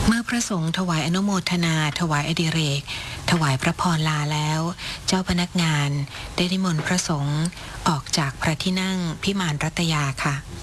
เมื่อพระสงฆ์ถวายอนุโมทนาถวายอดิเรกถวายพระพรลาแล้วเจ้าพนักงานได้นิมนต์พระสงฆ์ออกจากพระที่นั่งพิมานรัตยาค่ะ